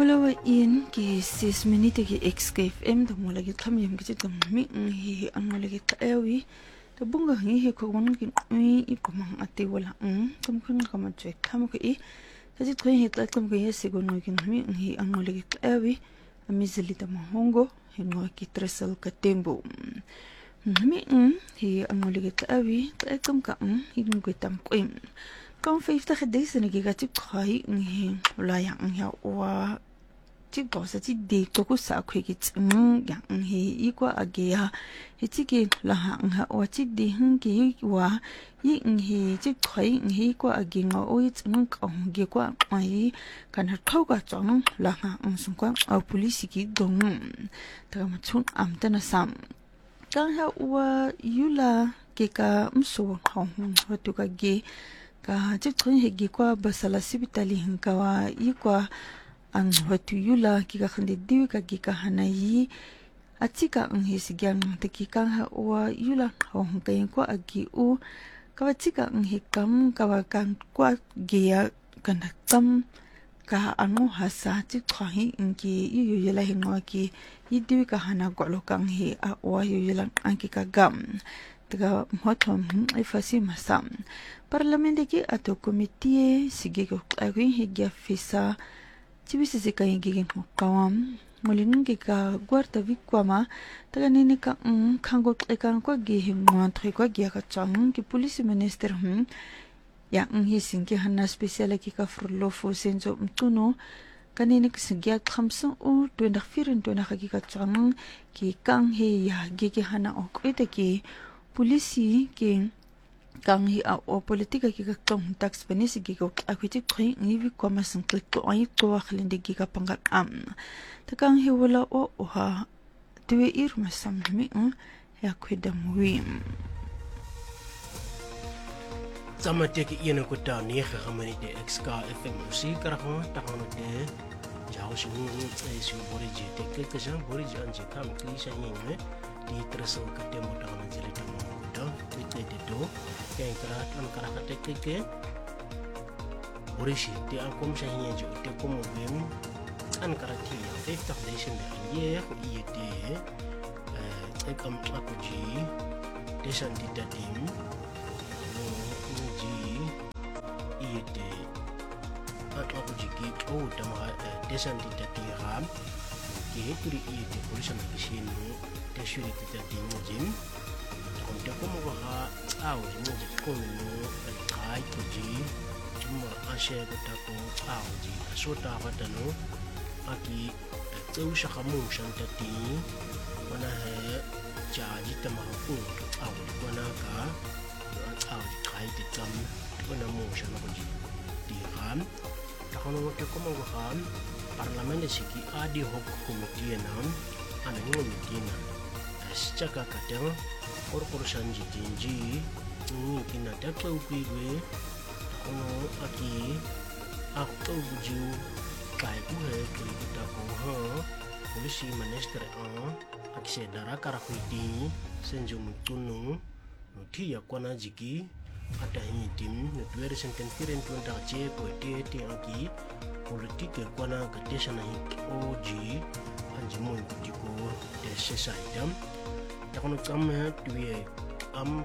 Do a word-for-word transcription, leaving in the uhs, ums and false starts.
Wala in ki sis minute ki X K F M da mo lagi kami yung kasi kami hi ang lagi taewi da bunga hi hi ko won kin i i ko mang ate wala um kam kun ka ma check kam ko i kasi tren hi ta kam ko hi sigon no kin mi hi ang lagi taewi amizili da mahongo hi no ki tresel ka tembo mi um hi ang lagi taewi ta kam ka um hi no ko tam ko im kan vijftig days en ik ga tik khai ngi la yang ya wa tik bo sa ti de to ko sa khwe ki tsing yang hi i kwa age ya hi ti ki la hang ha wa ti de hing ki wa yi ngi tik khai ngi kwa age nga o i tsing ka ngi kwa ai kan ha thau ka chong la ha ang sung kwa a police ki dong ta ma chun am ta na sam kan ha wa yula ke ka mso hong ho tu ka ge ka chitrin hegi kwa basala sibitali hinkawa ikwa ang watu yula kika khande diwi ka kika hanayi atika ang hisigyang tekika ha wa yula hong kayen kwa agi u kawa tika ang hikam kawa kan kwa geya kana tam ka anu hasa chitrin inki yu yula hinwa ki yidiwi ka hana kwa lokang hi a wa yu yula ang kika gam taga motom ifasi masam Parlamento ki ato komite sige ko agin higya fisa tibisi sika higigin mo kawam mulin ki ka guarda vikwama taga nini ka um kango ekan ko gihim montre ko gya ka chang ki police minister hum ya ang hisin ki hana special ki ka frolofo senzo mtuno kanini ki sigya khamso u twenty four twenty ka chang ki kang he ya gi ki hana ok ite ki polisi ki kang hi a o politika ki ka tong tax penisi ki ko akwiti kring ni vi ko masang klik to ai to akhlinde ki ka pangat am ta kang hi wala o o ha tuwe ir masam mi un ya kweda muim Zamate ki ina ko ta ni ga gamani de X K F M musika ra ho ta ho de jao shi ni ai su bori je te ke ke jan bori je anje kam kli sha ni me di treso ka te mo ta na jele ta mo do te te do ke kara an kara ka te ke ke bori shi te an kom sha ni je te ko mo bem an kara ti te ta de shin de ye ko i te eh kam ta ko ji de shan di ta dim no ji i te atla ko ji ki o ta ma de shan di ta ti ram ke turi i te bori sha na shin te shuri te ta dim jim kon te ko mo ha au ni ji ko no kai ko ji mo ashe ko ta ko au ji so ta wa ta no aki tseu sha khamu shan ta ti wana he ja ji ta ma ko au wana ka au ji kai te tam wana mo sha na ko ji ti ram ta ko no te ko mo ha parlament si ki adi hok committee na ana ni mo mitina chaka katang or or shanji tinji ni kina takla upigwe ono aki akto buju kai ku he kuri kita ko ha polisi minister a akse dara karakuiti senjum tunu no thi yakwana jiki ata hi tim no twere senten tiren twenta che ko te te aki politike kwana katesha na hi oji anji mo ko de sesa idam Takono kama tuye am